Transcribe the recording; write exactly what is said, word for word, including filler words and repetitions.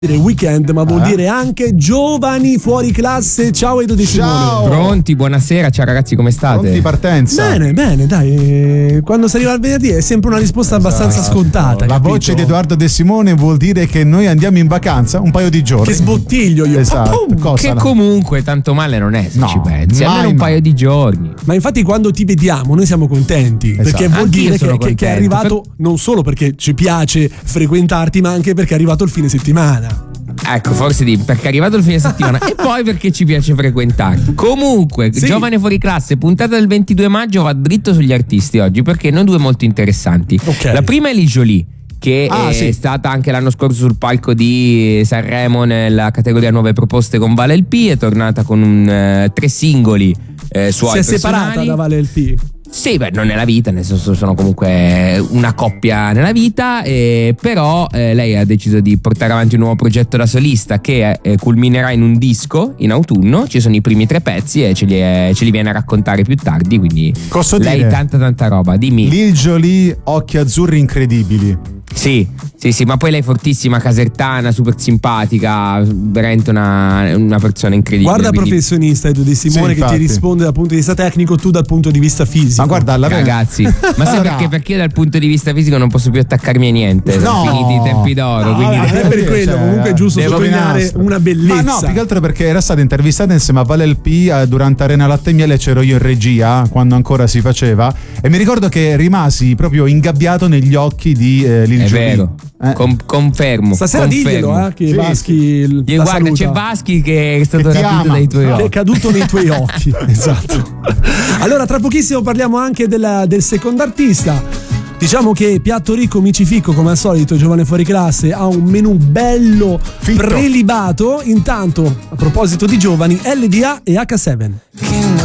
weekend, ma vuol ah. dire anche giovani fuori classe. Ciao Edo De Simone. Ciao. Pronti, buonasera, ciao ragazzi, come state? Pronti, partenza. Bene, bene, dai. Quando si arriva al venerdì è sempre una risposta esatto. abbastanza scontata. La capito? voce di Edoardo De Simone vuol dire che noi andiamo in vacanza un paio di giorni. Che sbottiglio io. Esatto. Che la... comunque tanto male non è, se no, ci pensi. mai, Almeno un mai. paio di giorni. Ma infatti quando ti vediamo noi siamo contenti, esatto. perché vuol Anch'io dire sono che, che, che è contento. arrivato Per... non solo perché ci piace frequentarti, ma anche perché è arrivato il fine settimana. Ecco, forse di perché è arrivato il fine settimana e poi perché ci piace frequentarti. Comunque, sì. Giovane fuori classe, puntata del ventidue maggio, va dritto sugli artisti oggi perché ne ho due molto interessanti. Okay. La prima è Lee Jolie, che ah, è sì. stata anche l'anno scorso sul palco di Sanremo nella categoria nuove proposte con Vale L P, è tornata con un, uh, tre singoli uh, suoi si è separata personali. da Vale L P. Sì, beh, non nella vita, nel senso sono comunque una coppia nella vita, eh, però eh, lei ha deciso di portare avanti un nuovo progetto da solista che eh, culminerà in un disco in autunno. Ci sono i primi tre pezzi e ce li, eh, ce li viene a raccontare più tardi, quindi Posso lei dire? tanta tanta roba, dimmi. Lil Jolie, occhi azzurri incredibili. Sì, sì, sì, ma poi lei è fortissima, casertana, super simpatica, veramente una, una persona incredibile. Guarda quindi... professionista Edo De Simone sì, che ti risponde dal punto di vista tecnico, tu dal punto di vista fisico. Ma guarda, la Ragazzi, ma sai perché? Perché io dal punto di vista fisico non posso più attaccarmi a niente. Sono No. finiti i tempi d'oro. No, quindi non è per quello, cioè, comunque è giusto devo sottolineare rinascere. una bellezza. Ma no, più che altro perché era stata intervistata insieme a Vale L P eh, durante Arena Latte e Miele, c'ero io in regia quando ancora si faceva e mi ricordo che rimasi proprio ingabbiato negli occhi di eh, Lil È Jolie. vero, Eh. Com- confermo. Stasera confermo. diglielo eh, che Sì, Vaschi sì. l- Io, la guarda, saluta. c'è Vaschi che è stato Che ti rapito ama. dai tuoi Che è occhi. caduto nei tuoi occhi. Esatto. Allora, tra pochissimo parliamo anche della- del secondo artista. Diciamo che Piatto Ricco Mici Ficco, come al solito, Giovane fuori classe, ha un menù bello Fitto. prelibato. Intanto, a proposito di giovani, L D A e H sette.